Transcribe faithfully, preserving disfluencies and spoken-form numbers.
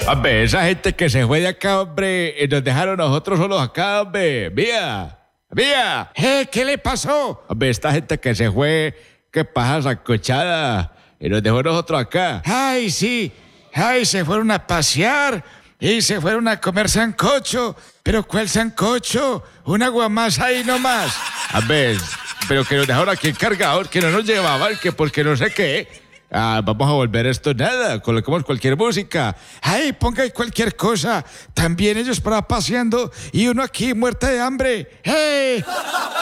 Hombre, esa gente que se fue de acá, hombre, y nos dejaron nosotros solos acá, hombre. Vía, vía. ¿Eh? ¿Qué le pasó? Hombre, esta gente que se fue, qué paja sancochada, y nos dejó nosotros acá. Ay, sí. Ay, se fueron a pasear y se fueron a comer sancocho. ¿Pero cuál sancocho? Un aguamás ahí nomás. Hombre, pero que nos dejaron aquí el cargador, que no nos llevaban, que porque no sé qué. Ah, vamos a volver esto nada, coloquemos cualquier música. Ay, ponga ahí cualquier cosa. También ellos para paseando y uno aquí muerta de hambre. ¡Hey!